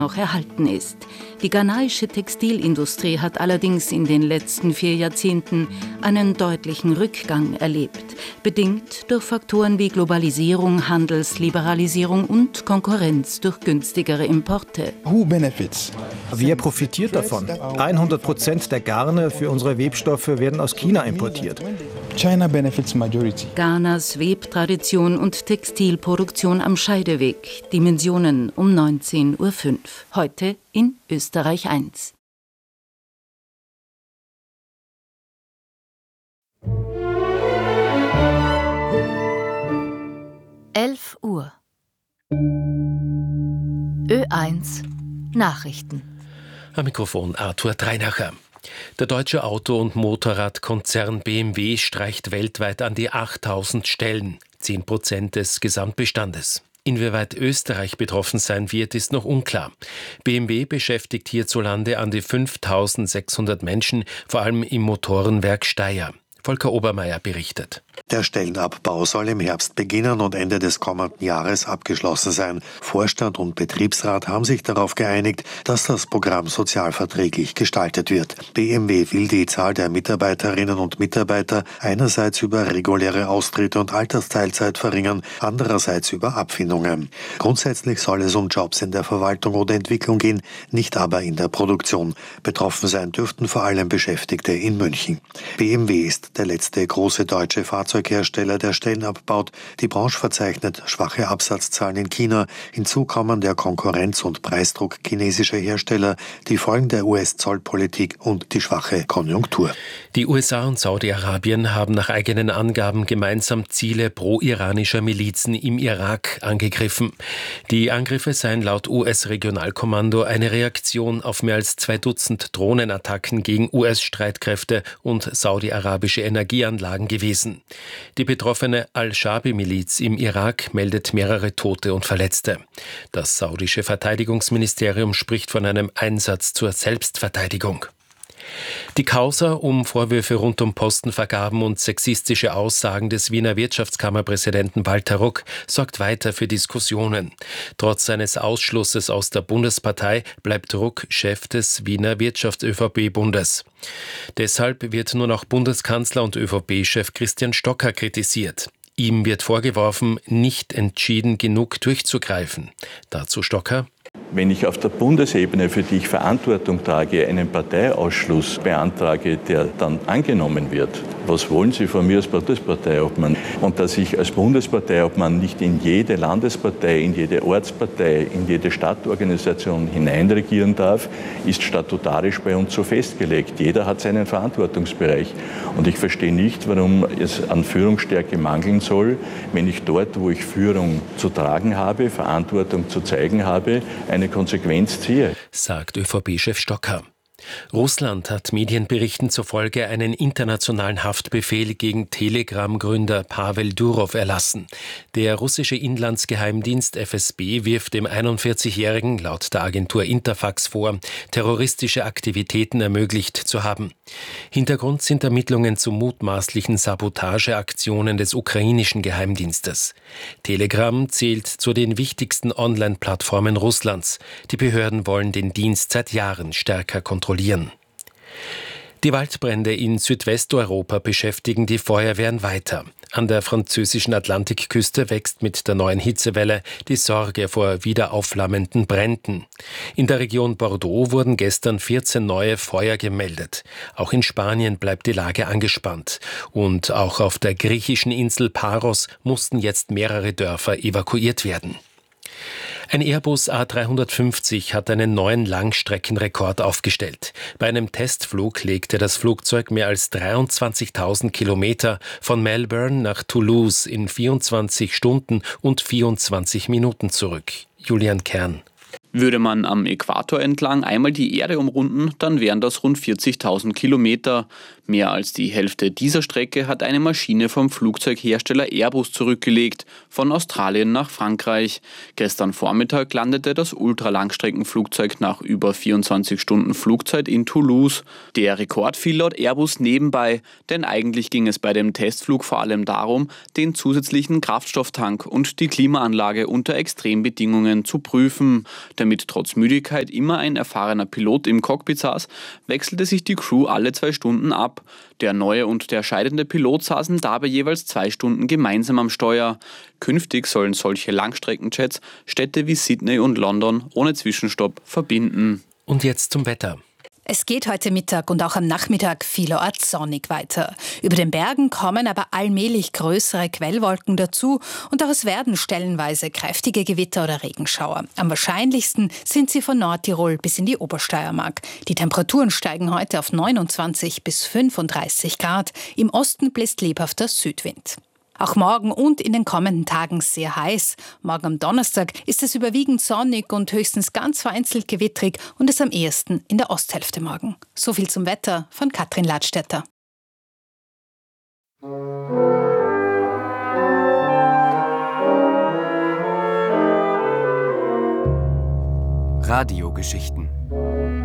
noch erhalten ist. Die ghanaische Textilindustrie hat allerdings in den letzten 4 Jahrzehnten einen deutlichen Rückgang erlebt, bedingt durch Faktoren wie Globalisierung, Handelsliberalisierung und Konkurrenz durch günstigere Importe. Wer profitiert davon? 100% der Garne für unsere Webstoffe werden aus China importiert. Ghanas Webtradition und Textilproduktion am Scheideweg. Dimensionen um 19:05 Uhr. Heute in Österreich 1. Uhr. Ö1 Nachrichten. Am Mikrofon Arthur Dreinacher. Der deutsche Auto- und Motorradkonzern BMW streicht weltweit an die 8.000 Stellen, 10% des Gesamtbestandes. Inwieweit Österreich betroffen sein wird, ist noch unklar. BMW beschäftigt hierzulande an die 5.600 Menschen, vor allem im Motorenwerk Steyr. Volker Obermeier berichtet. Der Stellenabbau soll im Herbst beginnen und Ende des kommenden Jahres abgeschlossen sein. Vorstand und Betriebsrat haben sich darauf geeinigt, dass das Programm sozialverträglich gestaltet wird. BMW will die Zahl der Mitarbeiterinnen und Mitarbeiter einerseits über reguläre Austritte und Altersteilzeit verringern, andererseits über Abfindungen. Grundsätzlich soll es um Jobs in der Verwaltung oder Entwicklung gehen, nicht aber in der Produktion. Betroffen sein dürften vor allem Beschäftigte in München. BMW ist der letzte große deutsche Fahrzeughersteller, der Stellen abbaut. Die Branche verzeichnet schwache Absatzzahlen in China. Hinzu kommen der Konkurrenz- und Preisdruck chinesischer Hersteller, die Folgen der US-Zollpolitik und die schwache Konjunktur. Die USA und Saudi-Arabien haben nach eigenen Angaben gemeinsam Ziele pro-iranischer Milizen im Irak angegriffen. Die Angriffe seien laut US-Regionalkommando eine Reaktion auf mehr als 2 Dutzend Drohnenattacken gegen US-Streitkräfte und saudi-arabische Energieanlagen gewesen. Die betroffene Al-Shabi-Miliz im Irak meldet mehrere Tote und Verletzte. Das saudische Verteidigungsministerium spricht von einem Einsatz zur Selbstverteidigung. Die Causa um Vorwürfe rund um Postenvergaben und sexistische Aussagen des Wiener Wirtschaftskammerpräsidenten Walter Ruck sorgt weiter für Diskussionen. Trotz seines Ausschlusses aus der Bundespartei bleibt Ruck Chef des Wiener Wirtschafts-ÖVP-Bundes. Deshalb wird nun auch Bundeskanzler und ÖVP-Chef Christian Stocker kritisiert. Ihm wird vorgeworfen, nicht entschieden genug durchzugreifen. Dazu Stocker: Wenn ich auf der Bundesebene, für die ich Verantwortung trage, einen Parteiausschluss beantrage, der dann angenommen wird, was wollen Sie von mir als Bundesparteiobmann? Und dass ich als Bundesparteiobmann nicht in jede Landespartei, in jede Ortspartei, in jede Stadtorganisation hineinregieren darf, ist statutarisch bei uns so festgelegt. Jeder hat seinen Verantwortungsbereich. Und ich verstehe nicht, warum es an Führungsstärke mangeln soll, wenn ich dort, wo ich Führung zu tragen habe, Verantwortung zu zeigen habe, eine Konsequenz ziehe, sagt ÖVP-Chef Stocker. Russland hat Medienberichten zufolge einen internationalen Haftbefehl gegen Telegram-Gründer Pavel Durov erlassen. Der russische Inlandsgeheimdienst FSB wirft dem 41-Jährigen laut der Agentur Interfax vor, terroristische Aktivitäten ermöglicht zu haben. Hintergrund sind Ermittlungen zu mutmaßlichen Sabotageaktionen des ukrainischen Geheimdienstes. Telegram zählt zu den wichtigsten Online-Plattformen Russlands. Die Behörden wollen den Dienst seit Jahren stärker kontrollieren. Die Waldbrände in Südwesteuropa beschäftigen die Feuerwehren weiter. An der französischen Atlantikküste wächst mit der neuen Hitzewelle die Sorge vor wieder aufflammenden Bränden. In der Region Bordeaux wurden gestern 14 neue Feuer gemeldet. Auch in Spanien bleibt die Lage angespannt. Und auch auf der griechischen Insel Paros mussten jetzt mehrere Dörfer evakuiert werden. Ein Airbus A350 hat einen neuen Langstreckenrekord aufgestellt. Bei einem Testflug legte das Flugzeug mehr als 23.000 Kilometer von Melbourne nach Toulouse in 24 Stunden und 24 Minuten zurück. Julian Kern. Würde man am Äquator entlang einmal die Erde umrunden, dann wären das rund 40.000 Kilometer. Mehr als die Hälfte dieser Strecke hat eine Maschine vom Flugzeughersteller Airbus zurückgelegt, von Australien nach Frankreich. Gestern Vormittag landete das Ultralangstreckenflugzeug nach über 24 Stunden Flugzeit in Toulouse. Der Rekord fiel laut Airbus nebenbei, denn eigentlich ging es bei dem Testflug vor allem darum, den zusätzlichen Kraftstofftank und die Klimaanlage unter Extrembedingungen zu prüfen. Damit trotz Müdigkeit immer ein erfahrener Pilot im Cockpit saß, wechselte sich die Crew alle 2 Stunden ab. Der neue und der scheidende Pilot saßen dabei jeweils 2 Stunden gemeinsam am Steuer. Künftig sollen solche Langstreckenjets Städte wie Sydney und London ohne Zwischenstopp verbinden. Und jetzt zum Wetter. Es geht heute Mittag und auch am Nachmittag vielerorts sonnig weiter. Über den Bergen kommen aber allmählich größere Quellwolken dazu und auch es werden stellenweise kräftige Gewitter oder Regenschauer. Am wahrscheinlichsten sind sie von Nordtirol bis in die Obersteiermark. Die Temperaturen steigen heute auf 29 bis 35 Grad. Im Osten bläst lebhafter Südwind. Auch morgen und in den kommenden Tagen sehr heiß. Morgen am Donnerstag ist es überwiegend sonnig und höchstens ganz vereinzelt gewittrig und es am ehesten in der Osthälfte morgen. So viel zum Wetter von Katrin Ladstätter. Radiogeschichten